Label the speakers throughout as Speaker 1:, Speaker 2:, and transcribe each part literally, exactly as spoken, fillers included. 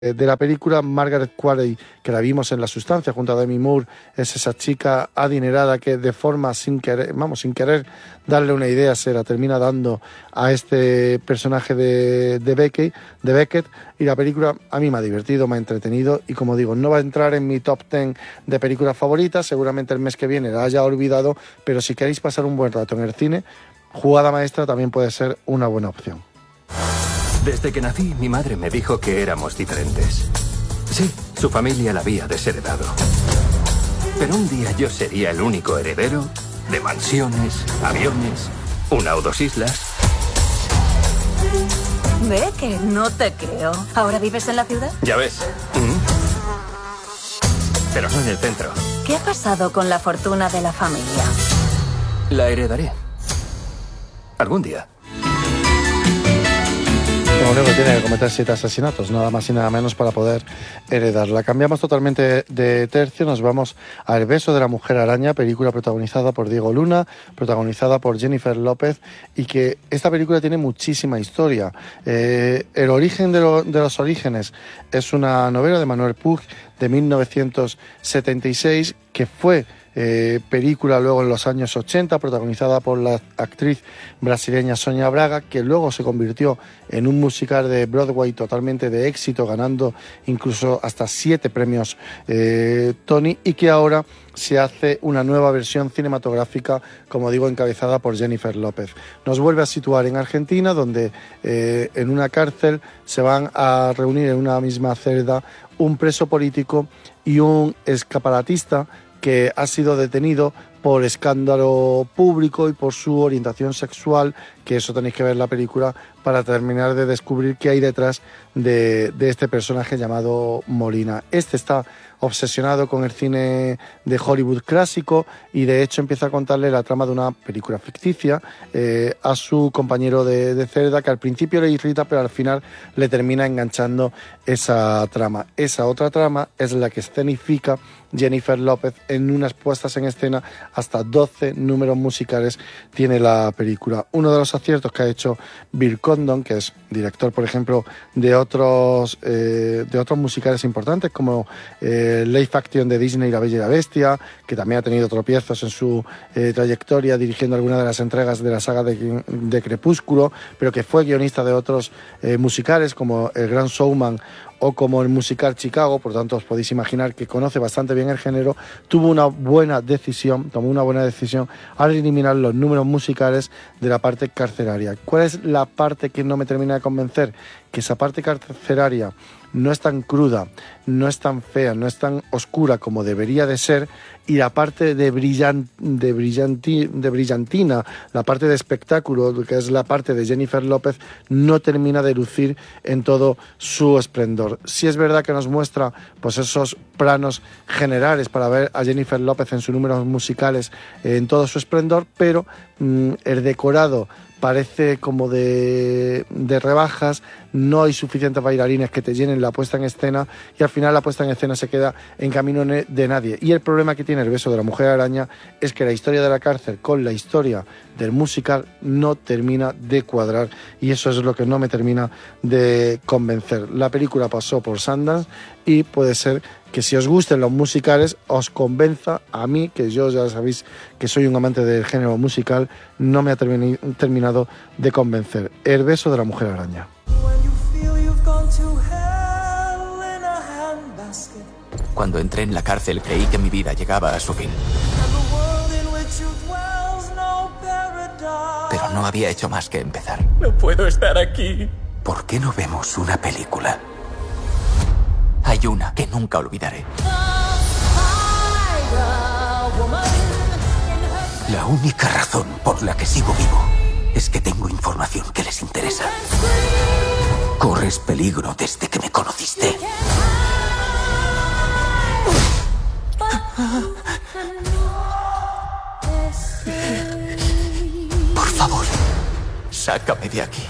Speaker 1: de la película. Margaret Qualley, que la vimos en La Sustancia junto a Demi Moore, es esa chica adinerada que de forma sin querer, vamos, sin querer darle una idea, se la termina dando a este personaje de, de, Beckett, de Beckett, y la película a mí me ha divertido, me ha entretenido, y como digo, no va a entrar en mi top ten de películas favoritas, seguramente el mes que viene la haya olvidado, pero si queréis pasar un buen rato en el cine, Jugada Maestra también puede ser una buena opción.
Speaker 2: Desde que nací, mi madre me dijo que éramos diferentes. Sí, su familia la había desheredado. Pero un día yo sería el único heredero de mansiones, aviones, una o dos islas.
Speaker 3: Ve que no te creo. ¿Ahora vives en la ciudad?
Speaker 2: Ya ves. ¿Mm? Pero no en el centro.
Speaker 3: ¿Qué ha pasado con la fortuna de la familia?
Speaker 2: La heredaré. Algún día.
Speaker 1: Lo único que tiene que cometer siete asesinatos, nada más y nada menos, para poder heredarla. Cambiamos totalmente de tercio, nos vamos a El beso de la mujer araña, película protagonizada por Diego Luna, protagonizada por Jennifer López, y que esta película tiene muchísima historia. Eh, el origen de, lo, de los orígenes es una novela de Manuel Puig de mil novecientos setenta y seis, que fue Eh, película luego en los años ochenta, protagonizada por la actriz brasileña Sonia Braga, que luego se convirtió en un musical de Broadway totalmente de éxito, ganando incluso hasta siete premios eh, Tony, y que ahora se hace una nueva versión cinematográfica, como digo, encabezada por Jennifer López. Nos vuelve a situar en Argentina, donde eh, en una cárcel se van a reunir en una misma celda un preso político y un escaparatista que ha sido detenido por escándalo público y por su orientación sexual, que eso tenéis que ver la película para terminar de descubrir qué hay detrás de, de este personaje llamado Molina. Este está obsesionado con el cine de Hollywood clásico y de hecho empieza a contarle la trama de una película ficticia eh, a su compañero de, de celda, que al principio le irrita, pero al final le termina enganchando esa trama. Esa otra trama es la que escenifica Jennifer López en unas puestas en escena. Hasta doce números musicales tiene la película. Uno de los aciertos que ha hecho Bill Condon, que es director, por ejemplo, de otros eh, de otros musicales importantes como eh, Live Action de Disney, La Bella y la Bestia, que también ha tenido tropiezos en su eh, trayectoria dirigiendo algunas de las entregas de la saga de, de Crepúsculo, pero que fue guionista de otros eh, musicales como El Gran Showman o como el musical Chicago. Por tanto os podéis imaginar que conoce bastante bien el género. Tuvo una buena decisión, tomó una buena decisión al eliminar los números musicales de la parte carcelaria. ¿Cuál es la parte que no me termina de convencer? Que esa parte carcelaria no es tan cruda, no es tan fea, no es tan oscura como debería de ser, y la parte de, brillant, de, brillanti, de brillantina, la parte de espectáculo, que es la parte de Jennifer López, no termina de lucir en todo su esplendor. Sí es verdad que nos muestra pues esos planos generales para ver a Jennifer López en sus números musicales eh, en todo su esplendor, pero mmm, el decorado parece como de, de rebajas, no hay suficientes bailarines que te llenen la puesta en escena y al final la puesta en escena se queda en camino de nadie. Y el problema que tiene El beso de la mujer araña es que la historia de la cárcel con la historia del musical no termina de cuadrar, y eso es lo que no me termina de convencer. La película pasó por Sundance y puede ser que si os gusten los musicales os convenza. A mí, que yo ya sabéis que soy un amante del género musical, no me ha termi- terminado de convencer. El beso de la mujer araña.
Speaker 4: Cuando entré en la cárcel creí que mi vida llegaba a su fin. Pero no había hecho más que empezar.
Speaker 2: No puedo estar aquí.
Speaker 4: ¿Por qué no vemos una película? Hay una que nunca olvidaré. La única razón por la que sigo vivo es que tengo información que les interesa. Corres peligro desde que me conociste. Por favor, sácame de aquí.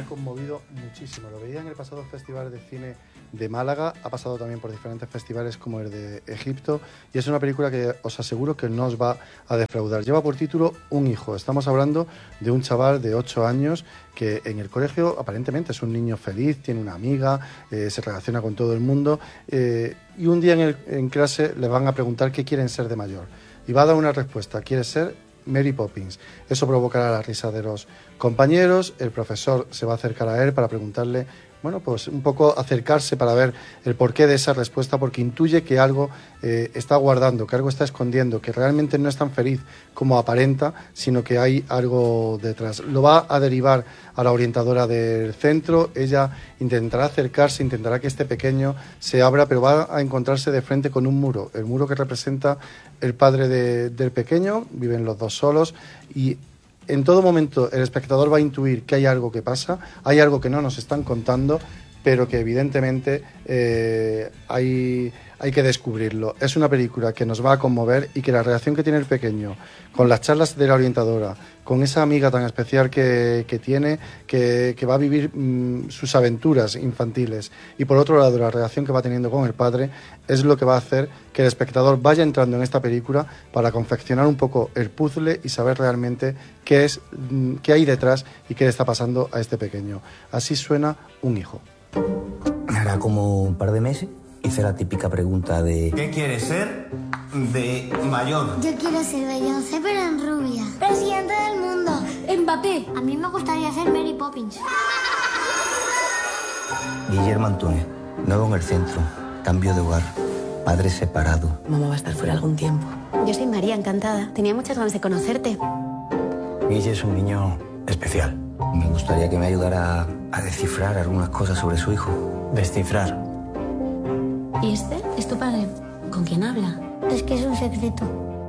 Speaker 1: conmovido muchísimo. Lo veía en el pasado Festival de Cine de Málaga, ha pasado también por diferentes festivales como el de Egipto, y es una película que os aseguro que no os va a defraudar. Lleva por título Un hijo. Estamos hablando de un chaval de ocho años que en el colegio aparentemente es un niño feliz, tiene una amiga, eh, se relaciona con todo el mundo, eh, y un día en, el, en clase le van a preguntar qué quieren ser de mayor. Y va a dar una respuesta: quiere ser Mary Poppins. Eso provocará la risa de los compañeros. El profesor se va a acercar a él para preguntarle, bueno, pues un poco acercarse para ver el porqué de esa respuesta, porque intuye que algo eh, está guardando, que algo está escondiendo, que realmente no es tan feliz como aparenta, sino que hay algo detrás. Lo va a derivar a la orientadora del centro. Ella intentará acercarse, intentará que este pequeño se abra, pero va a encontrarse de frente con un muro, el muro que representa el padre de, del pequeño. Viven los dos solos y en todo momento el espectador va a intuir que hay algo que pasa, hay algo que no nos están contando, pero que evidentemente eh, hay, hay que descubrirlo. Es una película que nos va a conmover y que la relación que tiene el pequeño con las charlas de la orientadora, con esa amiga tan especial que, que tiene, que, que va a vivir mmm, sus aventuras infantiles, y por otro lado la relación que va teniendo con el padre, es lo que va a hacer que el espectador vaya entrando en esta película para confeccionar un poco el puzzle y saber realmente qué es, qué hay detrás y qué le está pasando a este pequeño. Así suena Un hijo.
Speaker 5: Hará como un par de meses hice la típica pregunta de
Speaker 6: ¿qué quieres ser de mayor?
Speaker 7: Yo quiero ser Beyoncé, pero en rubia. Presidente del mundo. Mbappé. A mí me gustaría ser Mary Poppins.
Speaker 5: Guillermo Antunes, nuevo en el centro, cambio de hogar, padre separado.
Speaker 8: Mamá va a estar fuera algún tiempo. Yo soy María, encantada. Tenía muchas ganas de conocerte.
Speaker 5: Guille es un niño especial. Me gustaría que me ayudara a descifrar algunas cosas sobre su hijo.
Speaker 9: Descifrar.
Speaker 8: ¿Y este es tu padre? ¿Con quién habla?
Speaker 7: Es que es un secreto.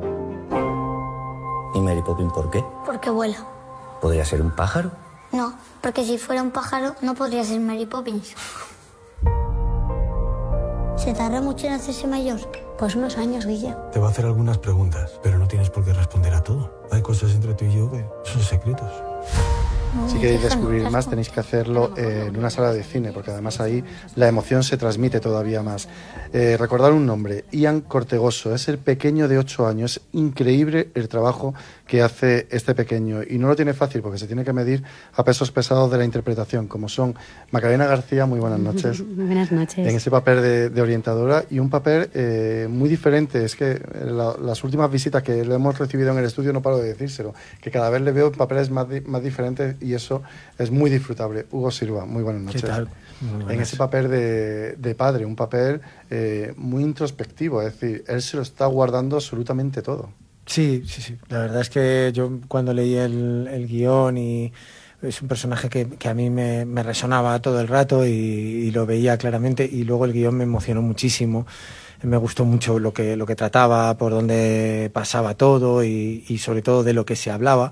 Speaker 5: ¿Y Mary Poppins por qué?
Speaker 7: Porque vuela.
Speaker 5: ¿Podría ser un pájaro?
Speaker 7: No, porque si fuera un pájaro no podría ser Mary Poppins. ¿Se tarda mucho en hacerse mayor?
Speaker 8: Pues unos años, Guille.
Speaker 9: Te va a hacer algunas preguntas, pero no tienes por qué responder a todo. Hay cosas entre tú y yo que son secretos.
Speaker 1: Si queréis descubrir más, tenéis que hacerlo eh, en una sala de cine, porque además ahí la emoción se transmite todavía más. Eh, recordar un nombre: Ian Cortegoso. Es el pequeño de ocho años. Es increíble el trabajo que hace este pequeño, y no lo tiene fácil porque se tiene que medir a pesos pesados de la interpretación, como son Macarena García, muy buenas noches.
Speaker 8: Buenas noches.
Speaker 1: En ese papel de, de orientadora, y un papel eh, muy diferente. Es que la, las últimas visitas que le hemos recibido en el estudio, no paro de decírselo, que cada vez le veo papeles más, di, más diferentes, y eso es muy disfrutable. Hugo Silva, muy buenas noches.
Speaker 9: ¿Qué tal? Muy buenas.
Speaker 1: En ese papel de, de padre, un papel eh, muy introspectivo, es decir, él se lo está guardando absolutamente todo.
Speaker 9: Sí, sí, sí. La verdad es que yo cuando leí el, el guión, y es un personaje que, que a mí me, me resonaba todo el rato y, y lo veía claramente, y luego el guión me emocionó muchísimo. Me gustó mucho lo que, lo que trataba, por dónde pasaba todo y, y sobre todo de lo que se hablaba.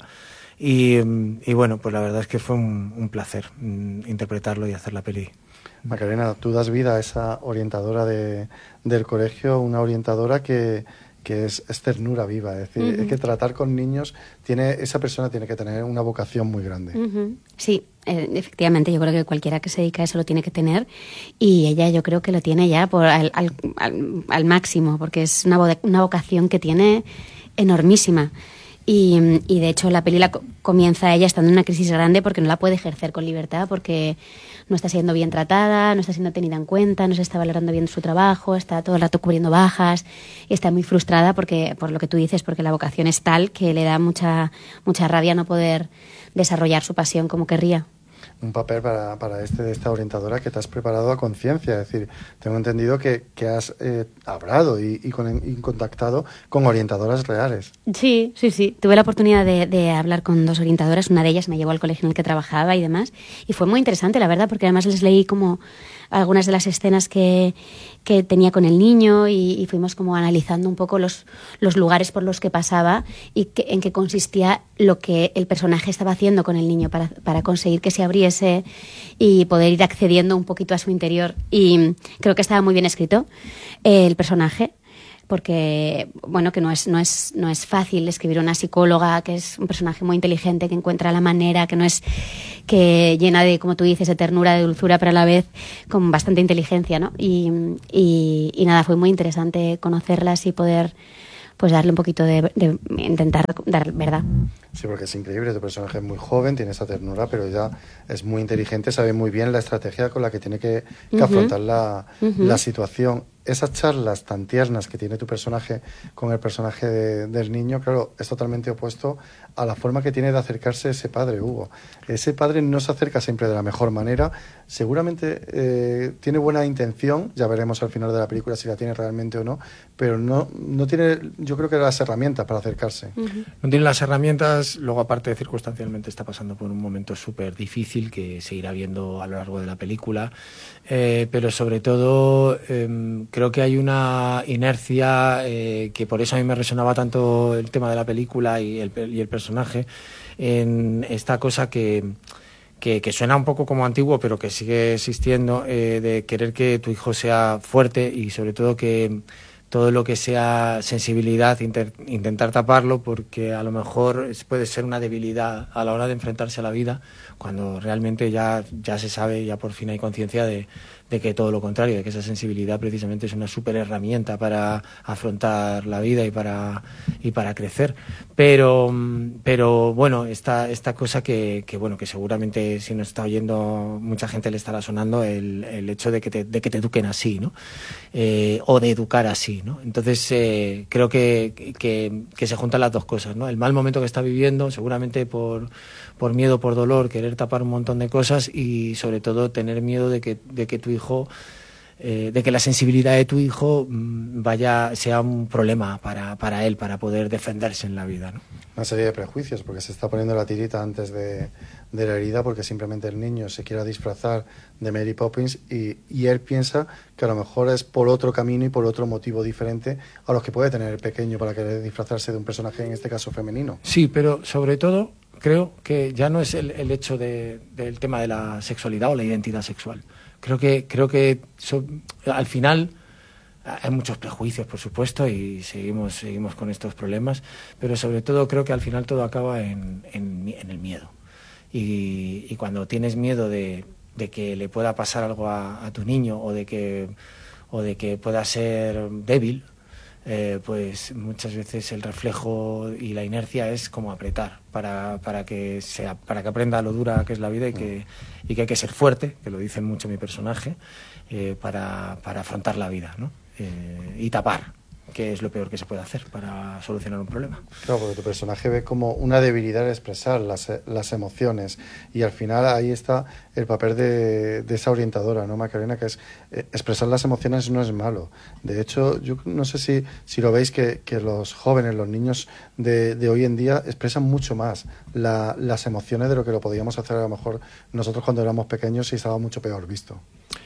Speaker 9: Y, y bueno, pues la verdad es que fue un, un placer mm, interpretarlo y hacer la peli.
Speaker 1: Macarena, tú das vida a esa orientadora de, del colegio, una orientadora que, que es, es ternura viva, es decir, uh-huh. es que tratar con niños, tiene, esa persona tiene que tener una vocación muy grande.
Speaker 8: Uh-huh. Sí, eh, efectivamente, yo creo que cualquiera que se dedica a eso lo tiene que tener, y ella yo creo que lo tiene ya por al, al, al, al máximo, porque es una, vo- una vocación que tiene enormísima. Y, y de hecho la peli la comienza ella estando en una crisis grande porque no la puede ejercer con libertad, porque no está siendo bien tratada, no está siendo tenida en cuenta, no se está valorando bien su trabajo, está todo el rato cubriendo bajas y está muy frustrada porque, por lo que tú dices, porque la vocación es tal que le da mucha, mucha rabia no poder desarrollar su pasión como querría.
Speaker 1: Un papel para, para este de esta orientadora que te has preparado a conciencia, es decir, tengo entendido que, que has eh, hablado y, y, con, y contactado con orientadoras reales.
Speaker 8: Sí, sí, sí. Tuve la oportunidad de, de hablar con dos orientadoras, una de ellas me llevó al colegio en el que trabajaba y demás, y fue muy interesante, la verdad, porque además les leí como algunas de las escenas que, que tenía con el niño y, y fuimos como analizando un poco los, los lugares por los que pasaba y que, en qué consistía lo que el personaje estaba haciendo con el niño para, para conseguir que se abriese y poder ir accediendo un poquito a su interior. Y creo que estaba muy bien escrito eh, el personaje. porque bueno, que no es, no es, no es fácil escribir una psicóloga, que es un personaje muy inteligente, que encuentra la manera, que no es, que llena de, como tú dices, de ternura, de dulzura, pero a la vez con bastante inteligencia, ¿no? Y, y, y nada, fue muy interesante conocerlas y poder pues darle un poquito de, de intentar dar verdad.
Speaker 1: Sí, porque es increíble, tu personaje es muy joven, tiene esa ternura, pero ella es muy inteligente, sabe muy bien la estrategia con la que tiene que, que uh-huh. afrontar la, uh-huh. la situación. Esas charlas tan tiernas que tiene tu personaje con el personaje de, del niño, claro, es totalmente opuesto a la forma que tiene de acercarse ese padre, Hugo. Ese padre no se acerca siempre de la mejor manera, seguramente eh, tiene buena intención, ya veremos al final de la película si la tiene realmente o no, pero no, no tiene, yo creo que las herramientas para acercarse.
Speaker 9: Uh-huh. No tiene las herramientas, luego aparte circunstancialmente está pasando por un momento súper difícil que se irá viendo a lo largo de la película, eh, pero sobre todo eh, creo que hay una inercia eh, que por eso a mí me resonaba tanto el tema de la película y el, y el personaje, en esta cosa que, que, que suena un poco como antiguo pero que sigue existiendo, eh, de querer que tu hijo sea fuerte y sobre todo que todo lo que sea sensibilidad, inter, intentar taparlo, porque a lo mejor puede ser una debilidad a la hora de enfrentarse a la vida, cuando realmente ya, ya se sabe, ya por fin hay conciencia de, de que todo lo contrario, de que esa sensibilidad precisamente es una súper herramienta para afrontar la vida y para, y para crecer. Pero, pero bueno, esta, esta cosa que, que, bueno, que seguramente si nos está oyendo mucha gente le estará sonando, el, el hecho de que te, de que te eduquen así, ¿no? Eh, o de educar así, ¿no? Entonces eh, creo que, que, que se juntan las dos cosas, ¿no? El mal momento que está viviendo, seguramente por, por miedo, por dolor, querer tapar un montón de cosas y sobre todo tener miedo de que, de que tu hijo, eh, de que la sensibilidad de tu hijo mmm, vaya, sea un problema para, para él, para poder defenderse en la vida, ¿no?
Speaker 1: Una serie de prejuicios, porque se está poniendo la tirita antes de, de la herida, porque simplemente el niño se quiera disfrazar de Mary Poppins y, y él piensa que a lo mejor es por otro camino y por otro motivo diferente a los que puede tener el pequeño para querer disfrazarse de un personaje, en este caso femenino.
Speaker 9: Sí, pero sobre todo creo que ya no es el, el hecho de, del tema de la sexualidad o la identidad sexual. Creo que, creo que so, al final hay muchos prejuicios, por supuesto, y seguimos, seguimos con estos problemas, pero sobre todo creo que al final todo acaba en, en, en el miedo. Y, y cuando tienes miedo de, de que le pueda pasar algo a, a tu niño o de que, o de que pueda ser débil, eh, pues muchas veces el reflejo y la inercia es como apretar para, para, que, sea, para que aprenda lo dura que es la vida y que, y que hay que ser fuerte, que lo dice mucho mi personaje, eh, para, para afrontar la vida, ¿no? Eh, y tapar, que es lo peor que se puede hacer para solucionar un problema.
Speaker 1: Claro, porque tu personaje ve como una debilidad expresar las, las emociones y al final ahí está el papel de, de esa orientadora, ¿no, Macarena? Que es eh, expresar las emociones no es malo. De hecho, yo no sé si, si lo veis que, que los jóvenes, los niños de, de hoy en día expresan mucho más la, las emociones de lo que lo podíamos hacer a lo mejor nosotros cuando éramos pequeños y estaba mucho peor visto.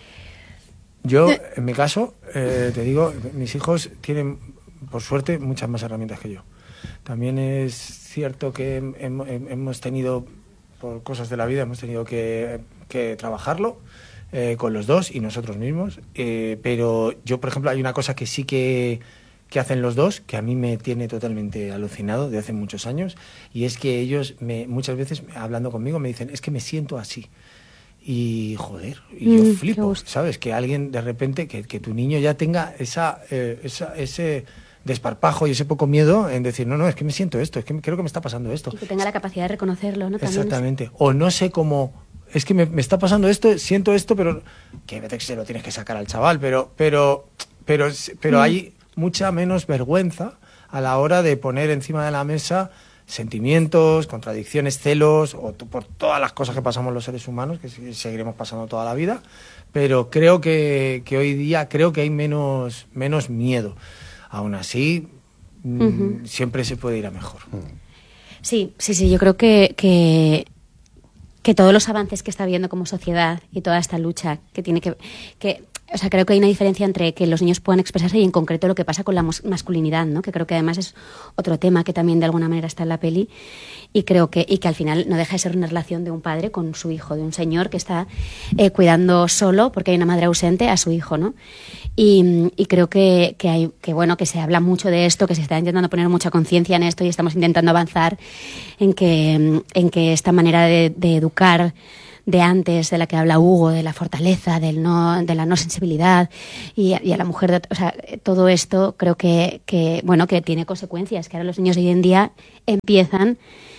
Speaker 9: Yo, en mi caso, eh, te digo, mis hijos tienen, por suerte, muchas más herramientas que yo. También es cierto que hem, hem, hemos tenido, por cosas de la vida, hemos tenido que, que trabajarlo eh, con los dos y nosotros mismos. Eh, pero yo, por ejemplo, hay una cosa que sí que, que hacen los dos, que a mí me tiene totalmente alucinado de hace muchos años, y es que ellos me, muchas veces, hablando conmigo, me dicen, es que me siento así. Y joder, y yo mm, flipo, ¿sabes? Que alguien de repente, que, que tu niño ya tenga esa, eh, esa, ese desparpajo y ese poco miedo en decir, no, no, es que me siento esto, es que creo que me está pasando esto.
Speaker 8: Y que tenga la capacidad de reconocerlo, ¿no? También
Speaker 9: exactamente. Es... O no sé cómo, es que me, me está pasando esto, siento esto, pero que a veces se lo tienes que sacar al chaval, pero, pero, pero, pero mm. hay mucha menos vergüenza a la hora de poner encima de la mesa sentimientos, contradicciones, celos, o t- por todas las cosas que pasamos los seres humanos, que seguiremos pasando toda la vida, pero creo que, que hoy día creo que hay menos, menos miedo. Aún así, uh-huh. m- siempre se puede ir a mejor.
Speaker 8: Sí, sí, sí, yo creo que, que, que todos los avances que está habiendo como sociedad y toda esta lucha que tiene que... que O sea, creo que hay una diferencia entre que los niños puedan expresarse y en concreto lo que pasa con la masculinidad, ¿no? Que creo que además es otro tema que también de alguna manera está en la peli y creo que y que al final no deja de ser una relación de un padre con su hijo, de un señor que está eh, cuidando solo, porque hay una madre ausente, a su hijo, ¿no? Y, y creo que, que hay que bueno que se habla mucho de esto, que se está intentando poner mucha conciencia en esto y estamos intentando avanzar en que, en que esta manera de, de educar de antes, de la que habla Hugo, de la fortaleza, del no, de la no sensibilidad y, y a la mujer, de, o sea, todo esto creo que, que, bueno, que tiene consecuencias, que ahora los niños de hoy en día empiezan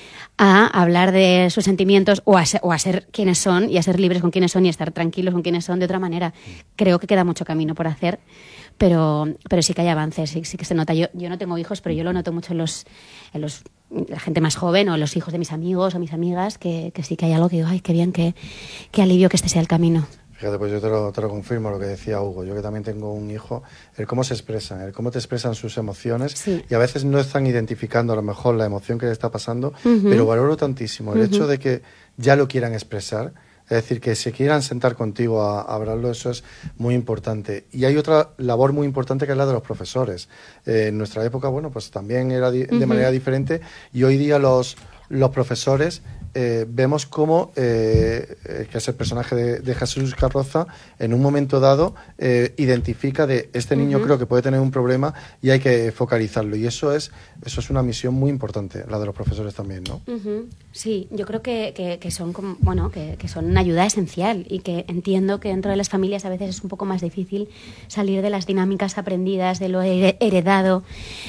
Speaker 8: a hablar de sus sentimientos o a, ser, o a ser quienes son y a ser libres con quienes son y a estar tranquilos con quienes son de otra manera. Creo que queda mucho camino por hacer, pero, pero sí que hay avances, sí, sí que se nota. Yo, yo no tengo hijos, pero yo lo noto mucho en los... En los la gente más joven o los hijos de mis amigos o mis amigas, que, que sí que hay algo que digo, ay, qué bien, qué, qué alivio que este sea el camino.
Speaker 1: Fíjate, pues yo te lo, te lo confirmo, lo que decía Hugo. Yo que también tengo un hijo, el cómo se expresan, el cómo te expresan sus emociones,
Speaker 8: sí.
Speaker 1: Y a veces no están identificando a lo mejor la emoción que le está pasando,
Speaker 8: uh-huh.
Speaker 1: pero valoro tantísimo el uh-huh. hecho de que ya lo quieran expresar. Es decir, que se quieran sentar contigo a, a hablarlo, eso es muy importante. Y hay otra labor muy importante que es la de los profesores. Eh, en nuestra época, bueno, pues también era di- de uh-huh. manera diferente y hoy día los, los profesores eh, vemos cómo, eh, eh, que es el personaje de, de Jesús Carroza, en un momento dado eh, identifica de este niño uh-huh. creo que puede tener un problema y hay que focalizarlo. Y eso es, eso es una misión muy importante, la de los profesores también, ¿no?
Speaker 8: Uh-huh. Sí, yo creo que, que, que son como, bueno, que, que son una ayuda esencial y que entiendo que dentro de las familias a veces es un poco más difícil salir de las dinámicas aprendidas, de lo heredado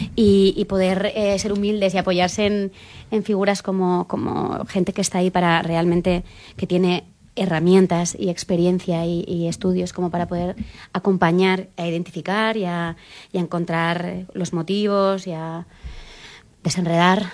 Speaker 8: y, y poder eh, ser humildes y apoyarse en, en figuras como, como gente que está ahí para realmente, que tiene herramientas y experiencia y, y estudios como para poder acompañar a identificar y a, y a encontrar los motivos y a desenredar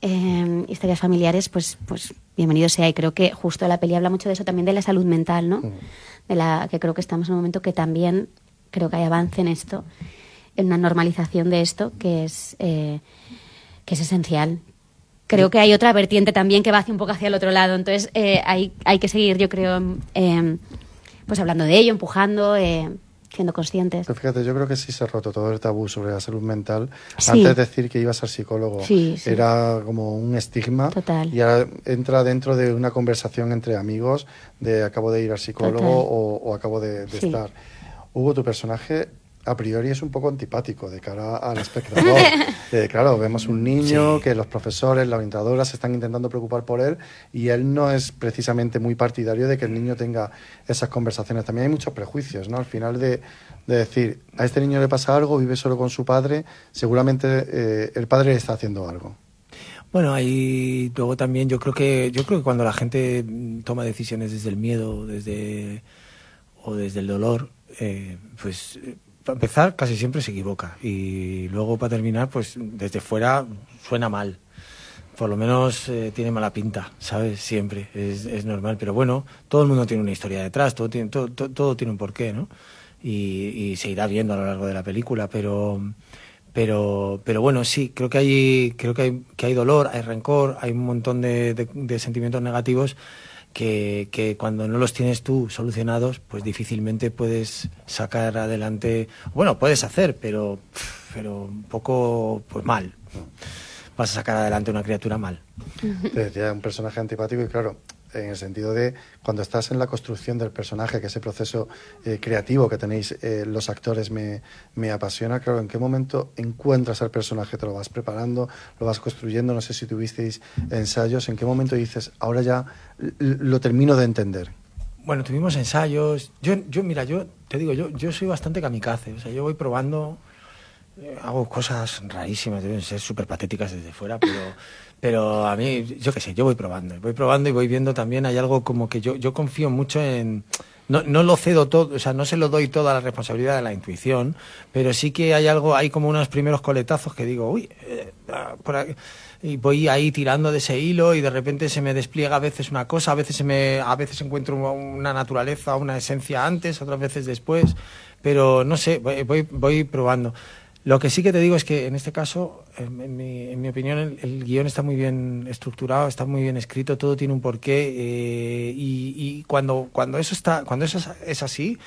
Speaker 8: eh, historias familiares, pues, pues bienvenido sea. Y creo que justo la peli habla mucho de eso, también de la salud mental, ¿no? De la que creo que estamos en un momento que también creo que hay avance en esto, en una normalización de esto que es, eh, que es esencial. Creo que hay otra vertiente también que va hacia un poco hacia el otro lado, entonces eh, hay, hay que seguir, yo creo, eh, pues hablando de ello, empujando, eh, siendo conscientes.
Speaker 1: Pero fíjate, yo creo que sí se ha roto todo el tabú sobre la salud mental.
Speaker 8: Sí.
Speaker 1: Antes de decir que ibas al psicólogo
Speaker 8: sí, sí.
Speaker 1: era como un estigma.
Speaker 8: Total.
Speaker 1: Y ahora entra dentro de una conversación entre amigos de acabo de ir al psicólogo o, o acabo de, de sí. estar. Hugo, tu personaje a priori es un poco antipático de cara al espectador. eh, claro, vemos un niño sí. que los profesores, las orientadoras se están intentando preocupar por él y él no es precisamente muy partidario de que el niño tenga esas conversaciones. También hay muchos prejuicios, ¿no? Al final de, de decir, a este niño le pasa algo, vive solo con su padre, seguramente eh, el padre le está haciendo algo.
Speaker 9: Bueno, ahí luego también yo creo que yo creo que cuando la gente toma decisiones desde el miedo, desde o desde el dolor, eh, pues para empezar casi siempre se equivoca y luego para terminar pues desde fuera suena mal, por lo menos eh, tiene mala pinta, ¿sabes? Siempre es, es normal, pero bueno, todo el mundo tiene una historia detrás, todo tiene todo, todo, todo tiene un porqué, ¿no? Y, y se irá viendo a lo largo de la película, pero pero pero bueno, sí, creo que hay creo que hay que hay dolor, hay rencor, hay un montón de, de, de sentimientos negativos que, que cuando no los tienes tú solucionados, pues difícilmente puedes sacar adelante, bueno, puedes hacer, pero pero un poco pues mal. Vas a sacar adelante una criatura mal.
Speaker 1: Te decía, un personaje antipático y claro, en el sentido de cuando estás en la construcción del personaje, que ese proceso eh, creativo que tenéis eh, los actores me, me apasiona, claro, ¿en qué momento encuentras al personaje? ¿Te lo vas preparando, lo vas construyendo? No sé si tuvisteis ensayos, ¿en qué momento dices, ahora ya lo termino de entender?
Speaker 9: Bueno, tuvimos ensayos. Yo, yo mira, yo te digo, yo, yo soy bastante kamikaze, o sea, yo voy probando, eh, hago cosas rarísimas, deben ser súper patéticas desde fuera, pero... Pero a mí, yo qué sé, yo voy probando, voy probando y voy viendo también, hay algo como que yo, yo confío mucho en... No, no lo cedo todo, o sea, no se lo doy toda la responsabilidad de la intuición, pero sí que hay algo, hay como unos primeros coletazos que digo, uy, eh, por aquí, y voy ahí tirando de ese hilo y de repente se me despliega a veces una cosa, a veces se me, a veces encuentro una naturaleza, una esencia antes, otras veces después, pero no sé, voy, voy, voy probando. Lo que sí que te digo es que en este caso, en, en, mi, en mi opinión, el, el guión está muy bien estructurado, está muy bien escrito, todo tiene un porqué eh, y, y cuando, cuando eso está, cuando eso es, es así,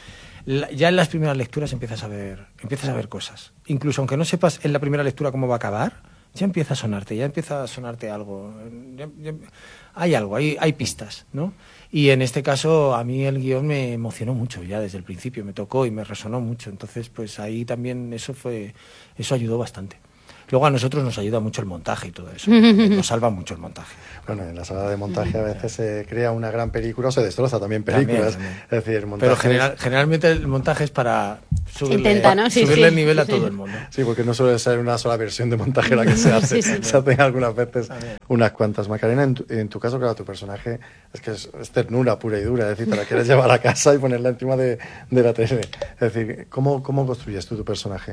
Speaker 9: la, ya en las primeras lecturas empiezas a ver, empiezas a ver cosas. Incluso aunque no sepas en la primera lectura cómo va a acabar, ya empieza a sonarte, ya empieza a sonarte algo. Ya, ya, hay algo, hay, hay pistas, ¿no? Y en este caso a mí el guión me emocionó mucho ya desde el principio, me tocó y me resonó mucho. Entonces, pues ahí también eso fue, eso ayudó bastante. Luego a nosotros nos ayuda mucho el montaje y todo eso. Nos salva mucho el montaje.
Speaker 1: Bueno, en la sala de montaje a veces se crea una gran película o se destroza también películas.
Speaker 9: También, también.
Speaker 1: Es decir, montaje
Speaker 9: Pero general, generalmente el montaje es para subirle,
Speaker 8: Intenta, ¿no? sí,
Speaker 9: subirle
Speaker 8: sí.
Speaker 9: el nivel a todo el mundo.
Speaker 1: Sí, porque no suele ser una sola versión de montaje la que se hace.
Speaker 8: Sí, sí.
Speaker 1: Se hacen algunas veces unas cuantas. Macarena, en tu, en tu caso, claro, tu personaje es que es, es ternura pura y dura. Es decir, te la quieres llevar a casa y ponerla encima de, de la tele. Es decir, ¿cómo, cómo construyes tú tu personaje?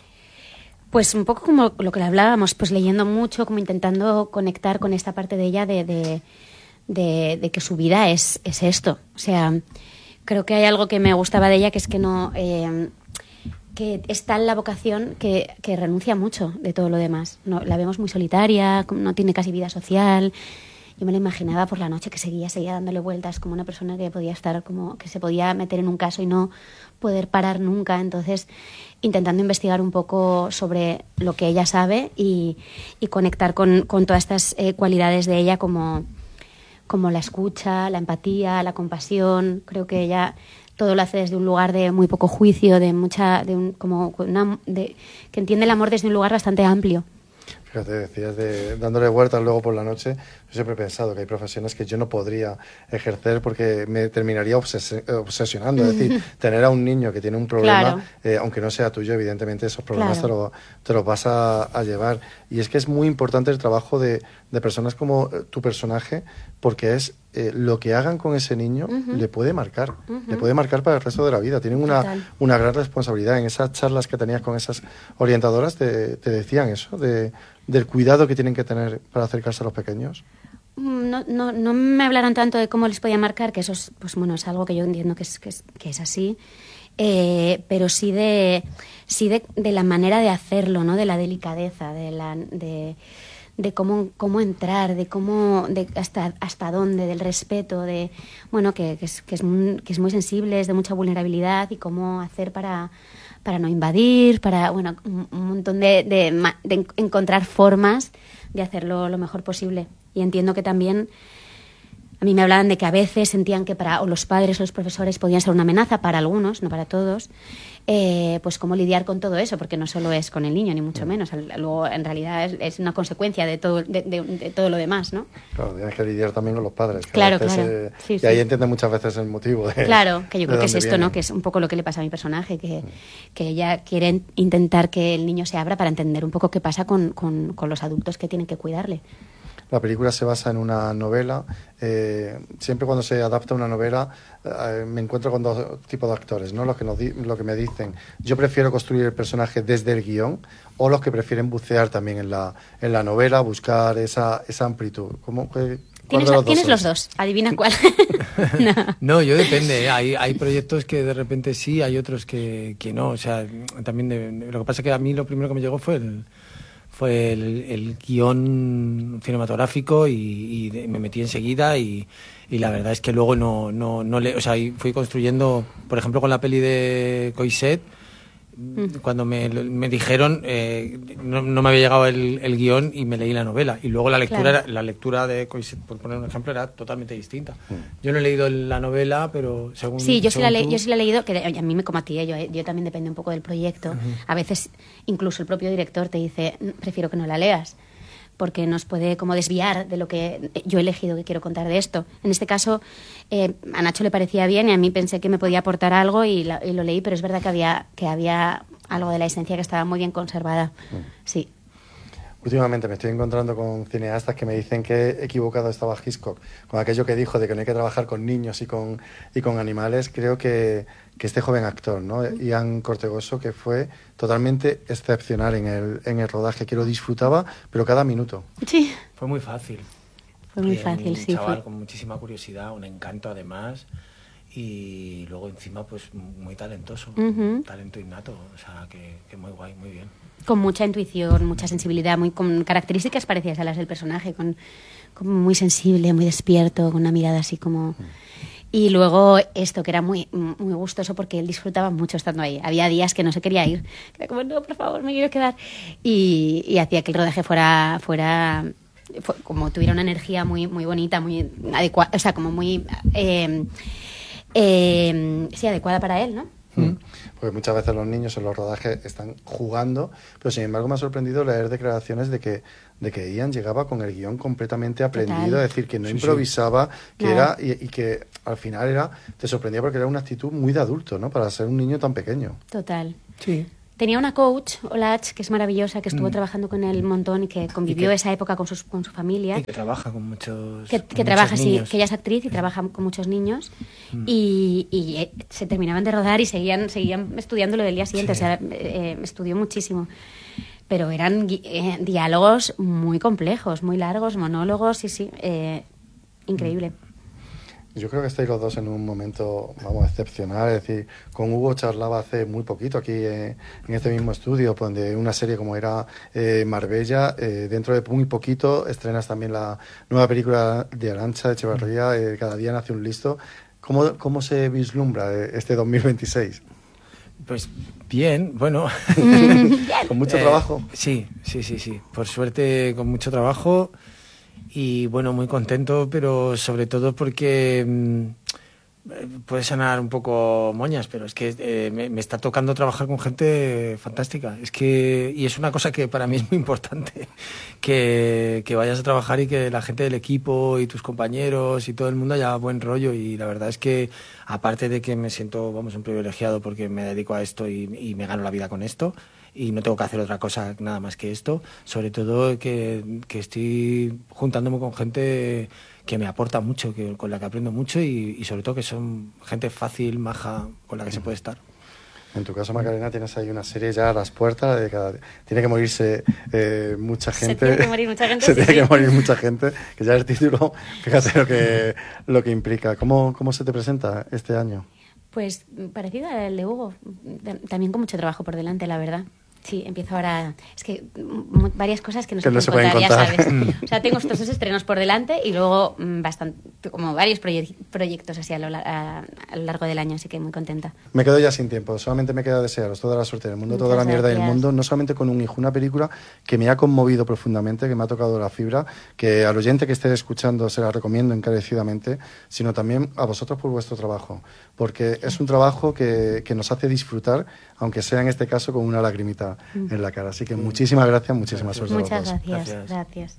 Speaker 8: Pues un poco como lo que le hablábamos, pues leyendo mucho, como intentando conectar con esta parte de ella de, de, de, de que su vida es, es esto. O sea, creo que hay algo que me gustaba de ella, que es que no... Eh, que es tal la vocación que, que renuncia mucho de todo lo demás. No, la vemos muy solitaria, no tiene casi vida social. Yo me la imaginaba por la noche que seguía, seguía dándole vueltas, como una persona que podía estar, como que se podía meter en un caso y no poder parar nunca. Entonces, intentando investigar un poco sobre lo que ella sabe y, y conectar con, con todas estas eh, cualidades de ella, como, como la escucha, la empatía, la compasión. Creo que ella todo lo hace desde un lugar de muy poco juicio, de mucha, de un, como una, de, que entiende el amor desde un lugar bastante amplio.
Speaker 1: Fíjate, decías de dándole vueltas luego por la noche. Yo siempre he pensado que hay profesiones que yo no podría ejercer porque me terminaría obses obsesionando. Es decir, tener a un niño que tiene un problema,
Speaker 8: Claro.
Speaker 1: eh, aunque no sea tuyo, evidentemente esos problemas
Speaker 8: Claro.
Speaker 1: te, lo, te los vas a, a llevar. Y es que es muy importante el trabajo de, de personas como eh, tu personaje, porque es eh, lo que hagan con ese niño
Speaker 8: Uh-huh.
Speaker 1: le puede marcar.
Speaker 8: Uh-huh.
Speaker 1: Le puede marcar para el resto de la vida. Tienen una,
Speaker 8: Total.
Speaker 1: una gran responsabilidad. En esas charlas que tenías con esas orientadoras te, te decían eso, de, del cuidado que tienen que tener para acercarse a los pequeños.
Speaker 8: No, no, no me hablaron tanto de cómo les podía marcar, que eso es, pues bueno, es algo que yo entiendo que es, que es, que es así, eh, pero sí de sí de, de la manera de hacerlo, ¿no? De la delicadeza, de la de, de cómo, cómo entrar, de cómo de hasta hasta dónde, del respeto, de bueno que, que es que es muy, que es muy sensible, es de mucha vulnerabilidad y cómo hacer para para no invadir, para bueno un, un montón de, de, de encontrar formas de hacerlo lo mejor posible. Y entiendo que también a mí me hablaban de que a veces sentían que para o los padres o los profesores podían ser una amenaza para algunos, no para todos, eh, pues cómo lidiar con todo eso, porque no solo es con el niño, ni mucho menos. Luego, en realidad, es, es una consecuencia de todo, de, de, de todo lo demás, ¿no?
Speaker 1: Claro, tienes que lidiar también con los padres. Que
Speaker 8: claro,
Speaker 1: a veces,
Speaker 8: claro.
Speaker 1: Eh,
Speaker 8: Sí,
Speaker 1: y
Speaker 8: sí.
Speaker 1: ahí entienden muchas veces el motivo de
Speaker 8: Claro, que yo creo que es esto,
Speaker 1: viene.
Speaker 8: ¿no? Que es un poco lo que le pasa a mi personaje, que, que ella quiere intentar que el niño se abra para entender un poco qué pasa con, con, con los adultos que tienen que cuidarle.
Speaker 1: La película se basa en una novela. Eh, siempre cuando se adapta una novela eh, me encuentro con dos tipos de actores, ¿no? Los que, nos di lo que me dicen, yo prefiero construir el personaje desde el guión, o los que prefieren bucear también en la, en la novela, buscar esa, esa amplitud. ¿Cómo, qué,
Speaker 8: ¿Tienes,
Speaker 1: los,
Speaker 8: ¿tienes
Speaker 1: dos
Speaker 8: los dos? Adivina cuál.
Speaker 9: no. no, yo depende. ¿eh? Hay, hay proyectos que de repente sí, hay otros que, que no. O sea, también de, lo que pasa es que a mí lo primero que me llegó fue el... fue el, el guión cinematográfico y, y de, me metí enseguida y, y la verdad es que luego no, no, no le... O sea, fui construyendo, por ejemplo, con la peli de Coixet, mm. cuando me, me dijeron, eh, no, no me había llegado el, el guión y me leí la novela. Y luego la lectura,
Speaker 8: claro.
Speaker 9: era, la lectura de Coixet, por poner un ejemplo, era totalmente distinta. Mm. Yo no he leído la novela, pero según...
Speaker 8: Sí, yo sí, la,
Speaker 9: tú...
Speaker 8: yo sí la he leído, que a mí me como a ti, yo, yo también depende un poco del proyecto. Uh-huh. A veces incluso el propio director te dice, prefiero que no la leas, porque nos puede como desviar de lo que yo he elegido que quiero contar de esto. En este caso, eh, a Nacho le parecía bien y a mí pensé que me podía aportar algo y, la, y lo leí, pero es verdad que había, que había algo de la esencia que estaba muy bien conservada. Mm. Sí.
Speaker 1: Últimamente me estoy encontrando con cineastas que me dicen que equivocado estaba Hitchcock con aquello que dijo de que no hay que trabajar con niños y con, y con animales. Creo que, que este joven actor, ¿no? Ian Cortegoso, que fue totalmente excepcional en el, en el rodaje, que lo disfrutaba, pero cada minuto.
Speaker 8: Sí.
Speaker 9: Fue muy fácil.
Speaker 8: Fue muy
Speaker 9: y
Speaker 8: fácil,
Speaker 9: un
Speaker 8: sí.
Speaker 9: chaval
Speaker 8: fue.
Speaker 9: con muchísima curiosidad, un encanto además, y luego encima pues muy talentoso,
Speaker 8: Uh-huh.
Speaker 9: talento innato, o sea que, que muy guay, muy bien.
Speaker 8: Con mucha intuición, mucha sensibilidad, muy con características parecidas a las del personaje, con, con muy sensible, muy despierto, con una mirada así como... Y luego esto, que era muy, muy gustoso porque él disfrutaba mucho estando ahí. Había días que no se quería ir. Era como, no, por favor, me quiero quedar. Y, y hacía que el rodaje fuera... fuera fue, como tuviera una energía muy, muy bonita, muy adecuada, o sea, como muy... Eh, eh, sí, adecuada para él, ¿no?
Speaker 1: Mm. Porque muchas veces los niños en los rodajes están jugando, pero sin embargo me ha sorprendido leer declaraciones de que de que Ian llegaba con el guión completamente aprendido. Total. Es decir, que no sí, improvisaba, sí. que no. era y, y que al final era te sorprendía porque era una actitud muy de adulto, ¿no? Para ser un niño tan pequeño.
Speaker 8: Total.
Speaker 9: Sí.
Speaker 8: Tenía una coach, Olach, que es maravillosa, que estuvo mm. trabajando con él un montón y que convivió y que, esa época con, sus, con su familia.
Speaker 9: Y que trabaja con muchos
Speaker 8: Que, que
Speaker 9: con
Speaker 8: trabaja,
Speaker 9: muchos
Speaker 8: sí,
Speaker 9: niños.
Speaker 8: que ella es actriz y trabaja con muchos niños.
Speaker 9: Mm.
Speaker 8: Y, y eh, se terminaban de rodar y seguían, seguían estudiándolo del día siguiente. Sí. O sea, eh, estudió muchísimo. Pero eran eh, diálogos muy complejos, muy largos, monólogos, sí, sí, eh, increíble.
Speaker 1: Yo creo que estáis los dos en un momento, vamos, excepcional. Es decir, con Hugo charlaba hace muy poquito aquí eh, en este mismo estudio, pues, de una serie como era eh, Marbella. Eh, dentro de muy poquito estrenas también la nueva película de Arantxa Echevarría, eh, Cada día nace un listo. ¿Cómo, cómo se vislumbra este dos mil veintiséis?
Speaker 9: Pues bien, bueno.
Speaker 1: ¿Con mucho
Speaker 9: eh,
Speaker 1: trabajo?
Speaker 9: Sí, sí, sí, sí. Por suerte, con mucho trabajo. Y bueno, muy contento, pero sobre todo porque mmm, puede sonar un poco moñas, pero es que eh, me, me está tocando trabajar con gente fantástica. Es que, y es una cosa que para mí es muy importante, que, que vayas a trabajar y que la gente del equipo y tus compañeros y todo el mundo haya buen rollo. Y la verdad es que, aparte de que me siento, vamos, un privilegiado porque me dedico a esto y, y me gano la vida con esto, y no tengo que hacer otra cosa nada más que esto, sobre todo que, que estoy juntándome con gente que me aporta mucho, que, con la que aprendo mucho y, y sobre todo que son gente fácil, maja, con la que se puede estar.
Speaker 1: En tu caso, Macarena, tienes ahí una serie ya a las puertas, de cada... tiene que morirse eh, mucha gente.
Speaker 8: Se tiene que morir mucha gente.
Speaker 1: Se
Speaker 8: sí,
Speaker 1: tiene
Speaker 8: sí.
Speaker 1: que morir mucha gente, que ya el título, fíjate lo que, lo que implica. ¿Cómo, ¿Cómo se te presenta este año?
Speaker 8: Pues parecido al de Hugo, también con mucho trabajo por delante, la verdad. Sí, empiezo ahora... Es que m- varias cosas que no,
Speaker 1: que no
Speaker 8: se pueden
Speaker 1: se
Speaker 8: contar,
Speaker 1: pueden contar,
Speaker 8: ya sabes. O sea, tengo estos dos estrenos por delante y luego mmm, bastante, como varios proye- proyectos así a lo, a, a lo largo del año, así que muy contenta.
Speaker 1: Me quedo ya sin tiempo, solamente me queda desearos toda la suerte del mundo,
Speaker 8: Muchas
Speaker 1: toda la mierda
Speaker 8: gracias.
Speaker 1: del mundo, no solamente con un hijo, una película que me ha conmovido profundamente, que me ha tocado la fibra, que al oyente que esté escuchando se la recomiendo encarecidamente, sino también a vosotros por vuestro trabajo, porque es un trabajo que, que nos hace disfrutar, aunque sea en este caso con una lagrimita mm. en la cara. Así que muchísimas gracias, muchísimas suerte.
Speaker 8: Muchas
Speaker 1: a los dos.
Speaker 8: gracias, gracias.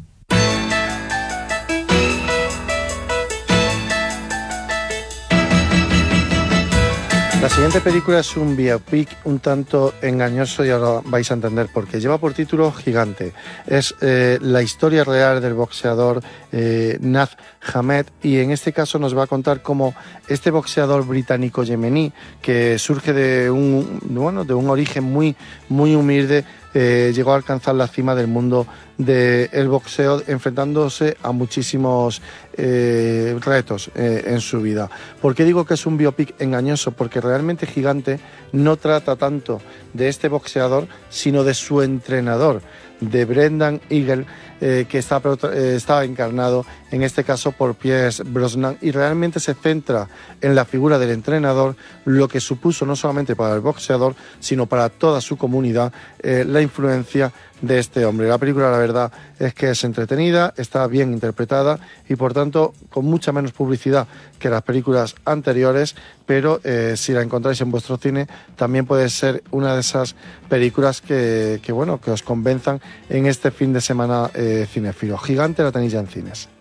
Speaker 1: La siguiente película es un biopic un tanto engañoso y ahora vais a entender por qué. Lleva por título Gigante. Es eh, la historia real del boxeador eh, Naz Hamed y en este caso nos va a contar cómo este boxeador británico-yemení que surge de un, bueno, de un origen muy, muy humilde eh, llegó a alcanzar la cima del mundo del boxeo enfrentándose a muchísimos eh, retos eh, en su vida. ¿Por qué digo que es un biopic engañoso? Porque realmente Gigante no trata tanto de este boxeador sino de su entrenador, de Brendan Eagle, eh, que está, eh, está encarnado en este caso por Pierce Brosnan y realmente se centra en la figura del entrenador, lo que supuso no solamente para el boxeador sino para toda su comunidad eh, la influencia de este hombre. La película, la verdad, es que es entretenida, está bien interpretada y por tanto con mucha menos publicidad que las películas anteriores, pero eh, si la encontráis en vuestro cine también puede ser una de esas películas que, que bueno, que os convenzan en este fin de semana eh, cinéfilo. Gigante la tenéis ya en cines.